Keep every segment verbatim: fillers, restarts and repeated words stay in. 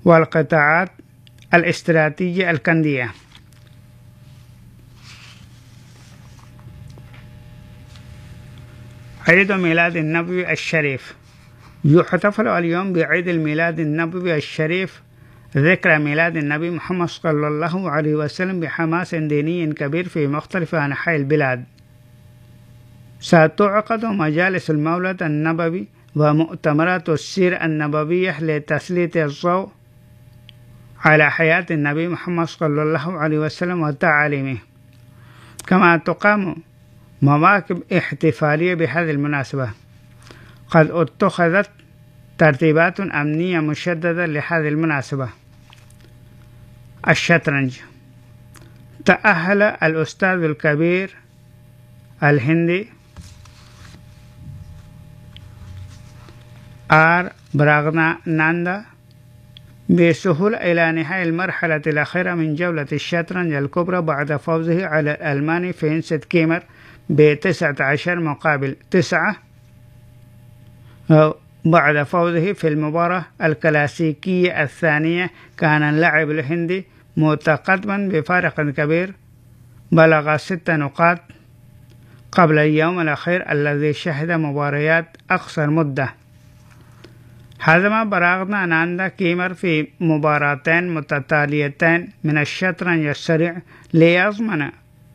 والقطاعات الاستراتيجية الكندية. عيد ميلاد النبوي الشريف. يحتفل اليوم بعيد الميلاد النبوي الشريف، ذكرى ميلاد النبي محمد صلى الله عليه وسلم بحماس ديني كبير في مختلف أنحاء البلاد. ستعقد مجالس المولد النبوي ومؤتمرات السيرة النبوية لتسليط الضوء على حياة النبي محمد صلى الله عليه وسلم وتعاليمه، كما تقام مواكب احتفالية بهذه المناسبة. قد اتخذت ترتيبات أمنية مشددة لهذه المناسبة. الشطرنج. تأهل الأستاذ الكبير الهندي آر براغناندا بسهولة إلى نهاية المرحلة الأخيرة من جولة الشطرنج الكبرى بعد فوزه على الألماني فينسنت كيمر بتسعة عشر مقابل تسعة، بعد فوزه في المباراة الكلاسيكية الثانية. كان اللاعب الهندي متقدما بفارق كبير بلغ ست نقاط قبل اليوم الأخير الذي شهد مباريات أقصر مدة. هزم براغناندا كيمر في مباراتين متتاليتين من الشطرنج السريع ليضمن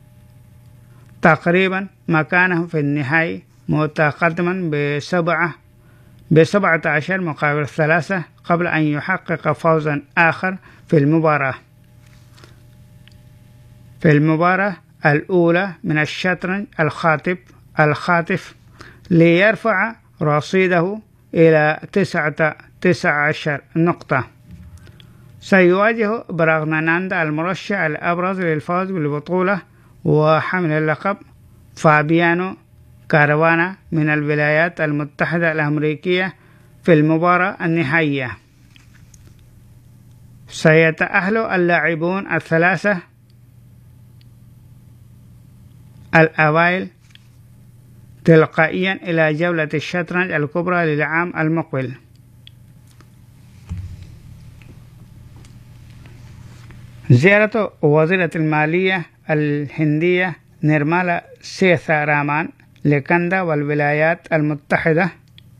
تقريبا مكانه في النهائي، متقدما بسبعة بسبعة عشر مقابل ثلاثة قبل أن يحقق فوزا آخر في المباراة في المباراة الأولى من الشطرنج الخاطف الخاطف ليرفع رصيده إلى تسعة تسعة عشر نقطة. سيواجه براغناندا المرشح الأبرز للفوز بالبطولة وحمل اللقب فابيانو كاروانا من الولايات المتحدة الأمريكية في المباراة النهائية. سيتأهل اللاعبون الثلاثة الأوائل تلقائيا إلى جولة الشطرنج الكبرى للعام المقبل. زيارة وزيرة المالية الهندية نيرمالا سيثارامان لكندا والولايات المتحدة.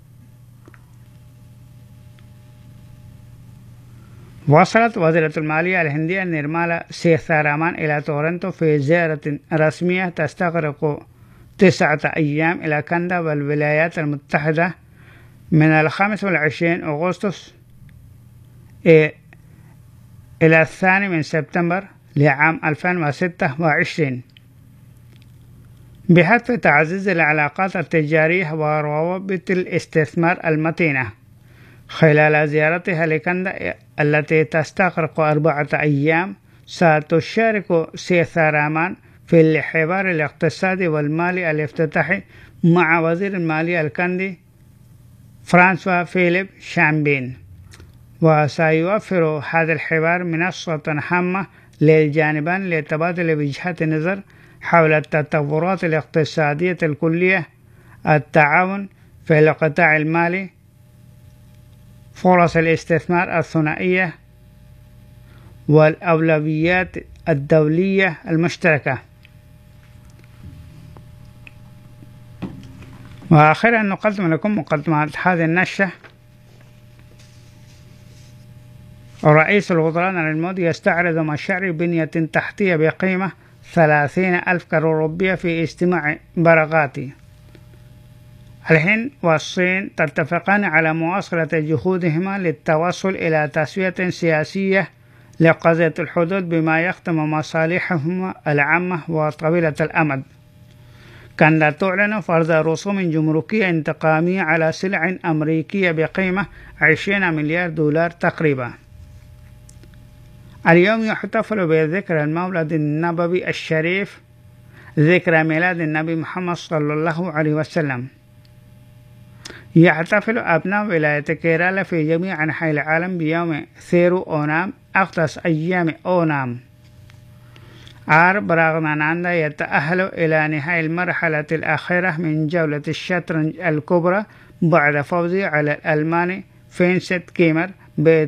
وصلت وزيرة المالية الهندية نيرمالا سيثارامان إلى تورنتو في زيارة رسمية تستغرق تسعة أيام إلى كندا والولايات المتحدة من الخامس والعشرين أغسطس إلى الثاني من سبتمبر لعام ألفين وستة وعشرين، بهدف تعزيز العلاقات التجارية وروابط الاستثمار المتينة. خلال زيارتها لكندا التي تستغرق أربعة أيام، ستشارك سيثارامان في الحوار الاقتصادي والمالي الافتتاحي مع وزير المالية الكندي فرانسوا فيليب شامبين، وسيوفر هذا الحوار منصة هامة للجانبين لتبادل وجهات النظر حول التطورات الاقتصادية الكلية، التعاون في القطاع المالي، فرص الاستثمار الثنائية، والأولويات الدولية المشتركة. وأخيرا نقدم لكم مقدمة هذه النشرة. رئيس الوزراء نريندرا مودي يستعرض مشاريع بنية تحتية بقيمة ثلاثين ألف كرور روبية في اجتماع براغاتي. الهند والصين تتفقان على مواصلة جهودهما للتوصل إلى تسوية سياسية لقضية الحدود بما يخدم مصالحهما العامة وطويلة الأمد. كندا تعلن فرض رسوم جمركية انتقامية على سلع أمريكية بقيمة عشرين مليار دولار تقريبا. اليوم يحتفل بذكرى المولد النبوي الشريف، ذكرى ميلاد النبي محمد صلى الله عليه وسلم. يحتفل أبناء ولاية كيرالا في جميع أنحاء العالم بيوم ثيرو أونام، أقدس أيام أونام. آر براغناندا يتأهل إلى نهاية المرحلة الأخيرة من جولة الشطرنج الكبرى بعد فوزه على الألماني فينسنت كيمر